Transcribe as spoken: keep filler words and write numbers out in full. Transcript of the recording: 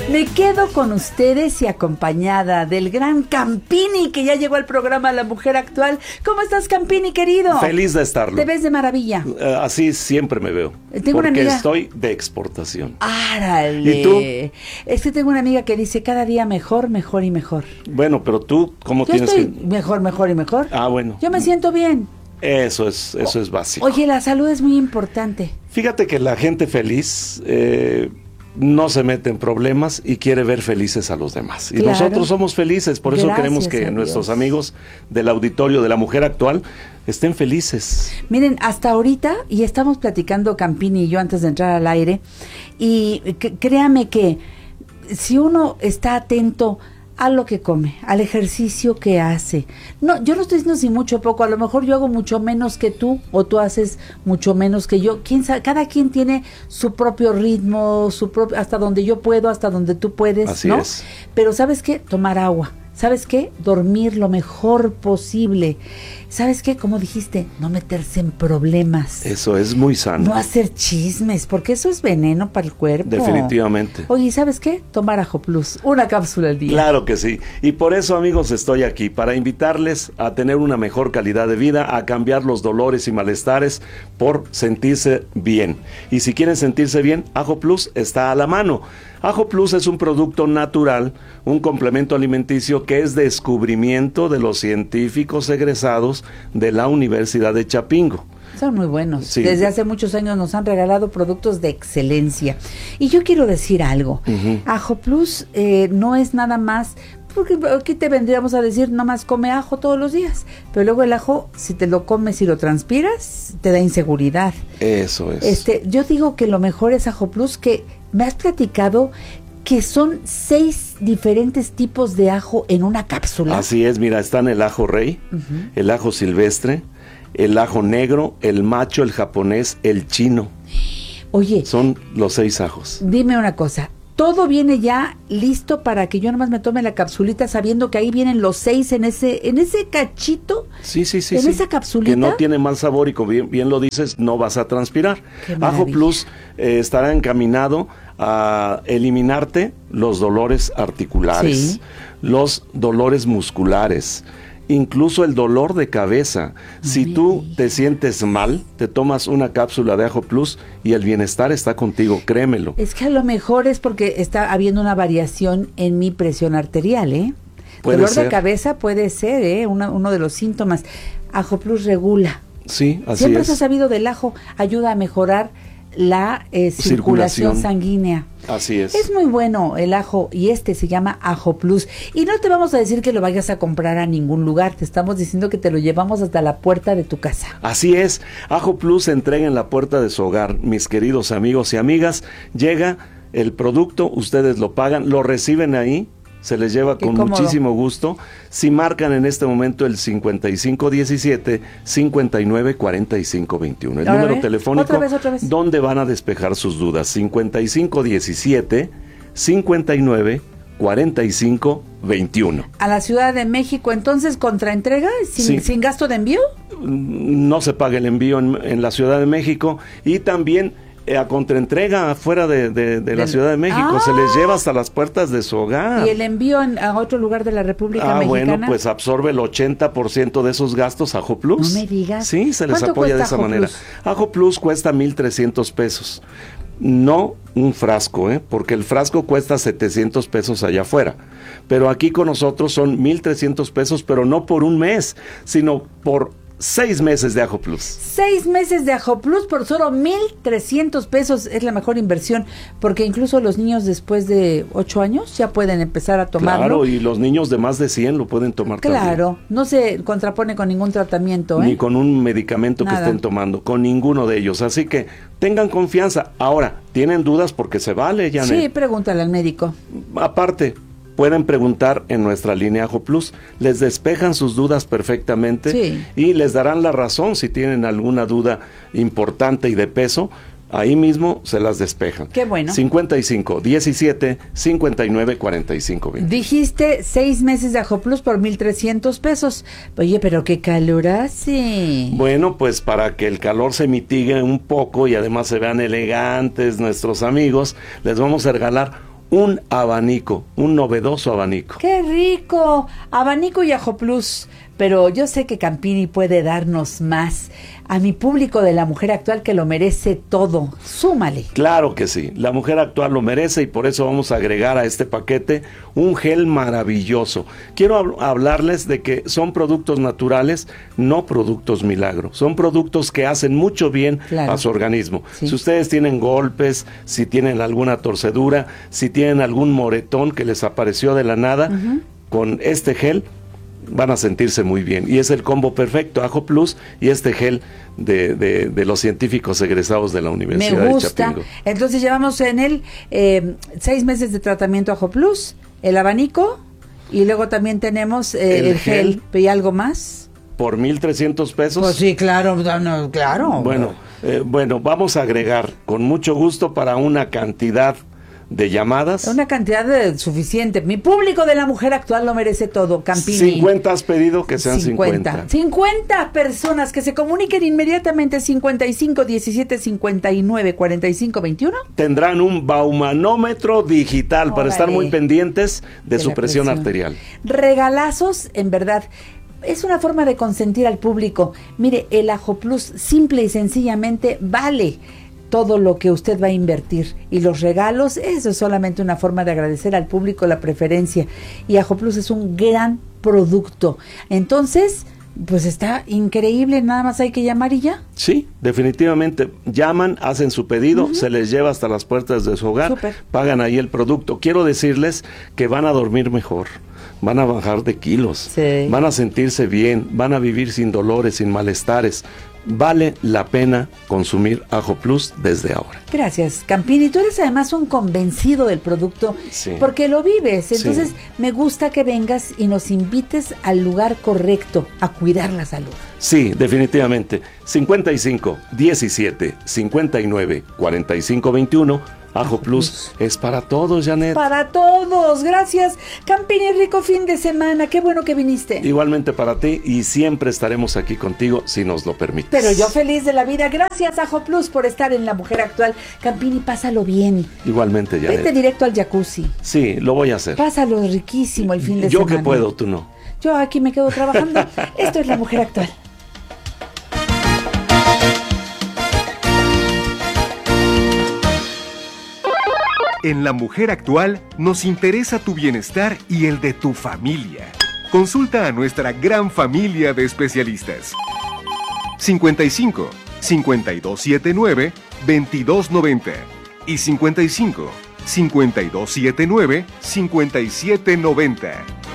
Me quedo con ustedes y acompañada del gran Campini, que ya llegó al programa La Mujer Actual. ¿Cómo estás, Campini, querido? Feliz de estarlo. Te ves de maravilla. Uh, así siempre me veo. Tengo porque una amiga... estoy de exportación. ¡Árale! ¿Y tú? Es que tengo una amiga que dice cada día mejor, mejor y mejor. Bueno, pero tú, ¿cómo Yo tienes estoy que...? mejor, mejor y mejor. Ah, bueno. Yo me siento bien. Eso es, eso es básico. Oye, la salud es muy importante. Fíjate que la gente feliz eh, no se mete en problemas y quiere ver felices a los demás. Y claro. Nosotros somos felices, por eso Gracias queremos que a nuestros Dios. amigos del auditorio de La Mujer Actual estén felices. Miren, hasta ahorita, y estamos platicando Campini y yo antes de entrar al aire, y que, créame que si uno está atento a lo que come, al ejercicio que hace. No, yo no estoy diciendo si mucho o poco, a lo mejor yo hago mucho menos que tú, o tú haces mucho menos que yo. ¿Quién sabe? Cada quien tiene su propio ritmo, su propio, hasta donde yo puedo, hasta donde tú puedes, Así ¿no? es. Pero ¿sabes qué? Tomar agua. ¿Sabes qué? Dormir lo mejor posible. ¿Sabes qué? Como dijiste, no meterse en problemas. Eso es muy sano. No hacer chismes, porque eso es veneno para el cuerpo. Definitivamente. Oye, ¿sabes qué? Tomar Ajo Plus, una cápsula al día. Claro que sí. Y por eso, amigos, estoy aquí, para invitarles a tener una mejor calidad de vida, a cambiar los dolores y malestares por sentirse bien. Y si quieren sentirse bien, Ajo Plus está a la mano. Ajo Plus es un producto natural, un complemento alimenticio que es descubrimiento de los científicos egresados de la Universidad de Chapingo. Son muy buenos. Sí. Desde hace muchos años nos han regalado productos de excelencia. Y yo quiero decir algo. Uh-huh. Ajo Plus eh, no es nada más, porque aquí te vendríamos a decir, nomás come ajo todos los días. Pero luego el ajo, si te lo comes y lo transpiras, te da inseguridad. Eso es. Este, yo digo que lo mejor es Ajo Plus, que me has platicado que son seis diferentes tipos de ajo en una cápsula. Así es, mira, están el ajo rey, uh-huh. el ajo silvestre, el ajo negro, el macho, el japonés, el chino. Oye. Son los seis ajos. Dime una cosa, todo viene ya listo para que yo nomás me tome la capsulita sabiendo que ahí vienen los seis en ese en ese cachito. Sí, sí, sí. En sí. esa capsulita. Que no tiene mal sabor y como bien, bien lo dices, no vas a transpirar. Ajo Plus eh, estará encaminado a eliminarte los dolores articulares, sí. los dolores musculares, incluso el dolor de cabeza. No si tú digas. Te sientes mal, te tomas una cápsula de Ajo Plus y el bienestar está contigo, créemelo. Es que a lo mejor es porque está habiendo una variación en mi presión arterial, ¿eh? Puede dolor ser. de cabeza puede ser, ¿eh? Una, uno de los síntomas. Ajo Plus regula. Sí, así Siempre es. se ha sabido del ajo, ayuda a mejorar la eh, circulación, circulación sanguínea. Así es. Es muy bueno el ajo y este se llama Ajo Plus. Y no te vamos a decir que lo vayas a comprar a ningún lugar, te estamos diciendo que te lo llevamos hasta la puerta de tu casa. Así es, Ajo Plus se entrega en la puerta de su hogar, mis queridos amigos y amigas. Llega el producto, ustedes lo pagan, lo reciben ahí. Se les lleva Qué con cómodo. Muchísimo gusto. Si marcan en este momento el cincuenta y cinco diecisiete, cincuenta y nueve cuarenta y cinco veintiuno, el Ahora número ve, telefónico otra vez, otra vez. donde van a despejar sus dudas. cincuenta y cinco diecisiete, cincuenta y nueve cuarenta y cinco veintiuno. A la Ciudad de México, entonces, contraentrega, sin, sí. sin gasto de envío. No se paga el envío en, en la Ciudad de México y también a contraentrega afuera de, de, de la Ciudad de México. Ah, se les lleva hasta las puertas de su hogar. ¿Y el envío en, a otro lugar de la República ah, Mexicana? Bueno, pues absorbe el ochenta por ciento de esos gastos Ajo Plus. No me digas. Sí, se les apoya de esa Ajo manera. Plus? Ajo Plus cuesta mil trescientos pesos. No un frasco, ¿eh? Porque el frasco cuesta setecientos pesos allá afuera. Pero aquí con nosotros son mil trescientos pesos, pero no por un mes, sino por Seis meses de Ajo Plus. Seis meses de Ajo Plus por solo mil trescientos pesos. Es la mejor inversión, porque incluso los niños después de ocho años ya pueden empezar a tomarlo. Claro, y los niños de más de cien lo pueden tomar claro, también. Claro, no se contrapone con ningún tratamiento, ¿eh? Ni con un medicamento Nada. que estén tomando, con ninguno de ellos. Así que tengan confianza. Ahora, ¿tienen dudas? Porque se vale, Janet. Sí, pregúntale al médico. Aparte, pueden preguntar en nuestra línea Ajo Plus, les despejan sus dudas perfectamente, sí. y les darán la razón si tienen alguna duda importante y de peso. Ahí mismo se las despejan. Qué bueno. cincuenta y cinco diecisiete, cincuenta y nueve cuarenta y cinco veinte. Dijiste seis meses de Ajo Plus por mil trescientos pesos. Oye, pero qué calor hace. Bueno, pues para que el calor se mitigue un poco y además se vean elegantes nuestros amigos, les vamos a regalar un abanico, un novedoso abanico. ¡Qué rico! Abanico y Ajo Plus. Pero yo sé que Campini puede darnos más. A mi público de la mujer actual que lo merece todo. Súmale. Claro que sí, la mujer actual lo merece y por eso vamos a agregar a este paquete un gel maravilloso. Quiero hab- hablarles de que son productos naturales, no productos milagro. Son productos que hacen mucho bien Claro. a su organismo. Sí. Si ustedes tienen golpes, si tienen alguna torcedura, si tienen algún moretón que les apareció de la nada, uh-huh. con este gel van a sentirse muy bien. Y es el combo perfecto, Ajo Plus y este gel de, de, de los científicos egresados de la Universidad Me gusta. de Chapingo. Entonces llevamos en él eh, seis meses de tratamiento Ajo Plus, el abanico y luego también tenemos eh, el, el gel. gel. ¿Y algo más? ¿Por mil trescientos pesos? Pues sí, claro, no, claro. Bueno, eh, bueno, vamos a agregar con mucho gusto para una cantidad de llamadas. Una cantidad de, suficiente. Mi público de la mujer actual lo merece todo, Campini. cincuenta has pedido, que sean cincuenta. cincuenta personas que se comuniquen inmediatamente cincuenta y cinco diecisiete cincuenta y nueve cuarenta y cinco veintiuno. Tendrán un baumanómetro digital. Órale. Para estar muy pendientes de, de su presión, presión arterial. Regalazos, en verdad. Es una forma de consentir al público. Mire, el Ajo Plus simple y sencillamente vale todo lo que usted va a invertir, y los regalos, eso es solamente una forma de agradecer al público la preferencia, y Ajo Plus es un gran producto. Entonces, pues está increíble, nada más hay que llamar y ya. Sí, definitivamente, llaman, hacen su pedido, uh-huh. se les lleva hasta las puertas de su hogar, Super. Pagan ahí el producto. Quiero decirles que van a dormir mejor, van a bajar de kilos, sí. van a sentirse bien, van a vivir sin dolores, sin malestares. Vale la pena consumir Ajo Plus desde ahora. Gracias, Campini. Tú eres además un convencido del producto, sí. porque lo vives. Entonces, sí. me gusta que vengas y nos invites al lugar correcto, a cuidar la salud. Sí, definitivamente. cincuenta y cinco diecisiete cincuenta y nueve cuarenta y cinco veintiuno. Ajo Plus es para todos, Janet. Para todos, gracias. Campini, rico fin de semana, qué bueno que viniste. Igualmente para ti, y siempre estaremos aquí contigo si nos lo permites. Pero yo feliz de la vida, gracias Ajo Plus por estar en La Mujer Actual. Campini, pásalo bien. Igualmente, Janet. Vete directo al jacuzzi. Sí, lo voy a hacer. Pásalo riquísimo el fin de yo semana. Yo que puedo, tú no. Yo aquí me quedo trabajando. Esto es La Mujer Actual. En La Mujer Actual nos interesa tu bienestar y el de tu familia. Consulta a nuestra gran familia de especialistas. cincuenta y cinco, cincuenta y dos setenta y nueve, veintidós noventa y cincuenta y cinco, cincuenta y dos setenta y nueve, cincuenta y siete noventa.